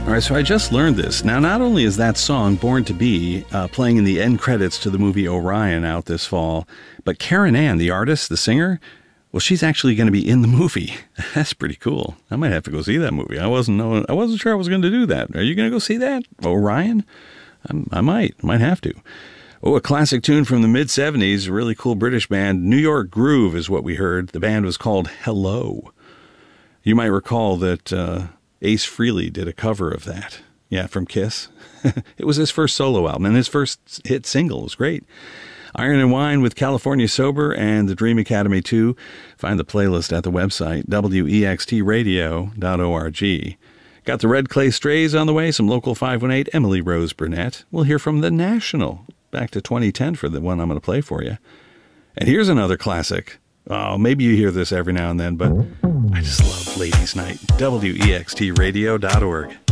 All right, so I just learned this. Now, not only is that song, Born to Be, playing in the end credits to the movie Orion out this fall, but Karen Ann, the artist, the singer, well, she's actually going to be in the movie. That's pretty cool. I might have to go see that movie. I wasn't sure I was going to do that. Are you going to go see that, Orion? I might have to. Oh, a classic tune from the mid-'70s, a really cool British band. New York Groove is what we heard. The band was called Hello. You might recall that Ace Frehley did a cover of that. Yeah, from Kiss. It was his first solo album, and his first hit single. It was great. Iron and Wine with California Sober and the Dream Academy 2. Find the playlist at the website, wextradio.org. Got the Red Clay Strays on the way, some local 518, Emily Rose Burnett. We'll hear from The National, back to 2010 for the one I'm going to play for you. And here's another classic. Oh, maybe you hear this every now and then, but I just love Ladies' Night. wextradio.org.